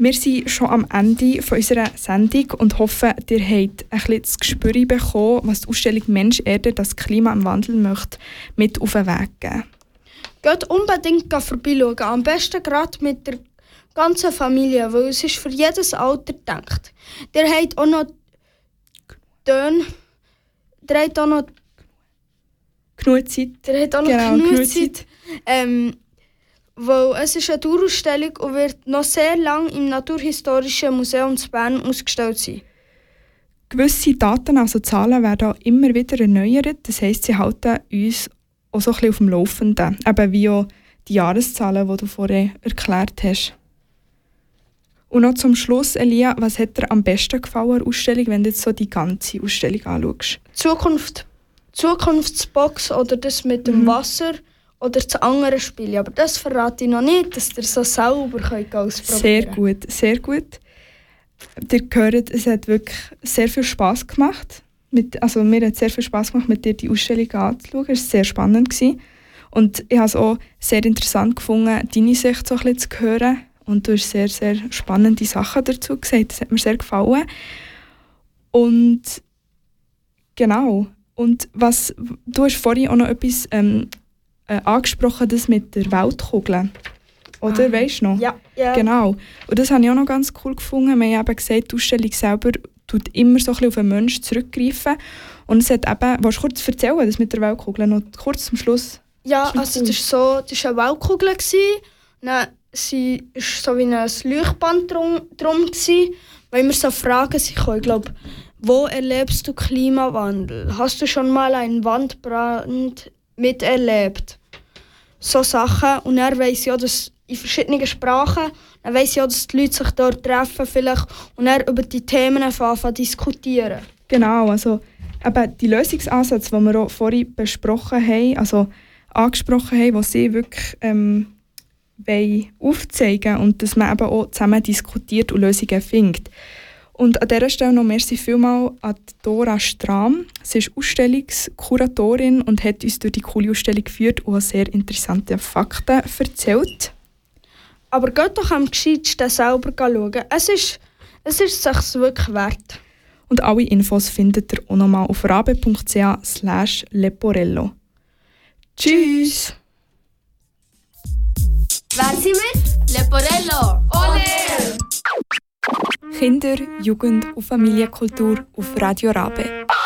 Wir sind schon am Ende von unserer Sendung und hoffen, ihr habt ein bisschen das Gespür bekommen, was die Ausstellung «Mensch, Erde, das Klima im Wandel» möchte mit auf den Weg geben. Geht unbedingt vorbeischauen, am besten gerade mit der ganzen Familie, weil es ist für jedes Alter gedacht. Ihr habt auch noch Töne, ihr habt auch noch genug Zeit. Ihr habt auch noch genug Zeit. Weil es ist eine Dauerausstellung und wird noch sehr lange im Naturhistorischen Museum zu Bern ausgestellt sein. Gewisse Daten, also Zahlen, werden auch immer wieder erneuert. Das heisst, sie halten uns auch so ein bisschen auf dem Laufenden. Eben wie auch die Jahreszahlen, die du vorhin erklärt hast. Und noch zum Schluss, Elia, was hat dir am besten gefallen an der Ausstellung, wenn du jetzt so die ganze Ausstellung anschaust? Zukunftsbox oder das mit dem Wasser oder das andere Spiel. Aber das verrate ich noch nicht, dass ihr so selber ausprobieren könnt. Sehr gut, sehr gut. Ihr hört, es hat wirklich sehr viel Spass gemacht. Mir hat sehr viel Spass gemacht, mit dir die Ausstellung anzuschauen. Es war sehr spannend. Und ich habe es auch sehr interessant gefunden, deine Sicht so ein bisschen zu hören. Und du hast sehr, sehr spannende Sachen dazu gesagt. Das hat mir sehr gefallen. Und genau. Und du hast vorhin auch noch etwas angesprochen, das mit der Weltkugel. Oder, weißt du noch? Ja. Genau. Und das habe ich auch noch ganz cool gefunden. Wir haben eben gesagt, die Ausstellung selber tut immer so ein bisschen auf den Menschen zurückgreifen. Und es hat eben, willst du kurz erzählen, das mit der Weltkugel, noch kurz zum Schluss? Ja, also cool. Das war eine Weltkugel. Dann sie war so wie ein Leuchtband drum, weil wir so Fragen sich kommen. Ich glaube, wo erlebst du Klimawandel? Hast du schon mal einen Waldbrand miterlebt? So Sachen. Und er weiss ja, dass in verschiedenen Sprachen, dann weiss ja, dass die Leute sich dort treffen vielleicht und dann über die Themen anfangen diskutieren. Genau, also eben die Lösungsansätze, die wir auch vorhin besprochen haben, also angesprochen haben, die sie wirklich aufzeigen und dass man eben auch zusammen diskutiert und Lösungen findet. Und an dieser Stelle noch merci vielmals an Dora Strahm. Sie ist Ausstellungskuratorin und hat uns durch die coole Ausstellung geführt und sehr interessante Fakten erzählt. Aber geht doch am gescheitsten selber schauen. Es ist sich wirklich wert. Und alle Infos findet ihr auch nochmal auf rabe.ch/leporello. Tschüss! Wer sind wir? Leporello! Ole! Kinder, Jugend und Familienkultur auf Radio Rabe.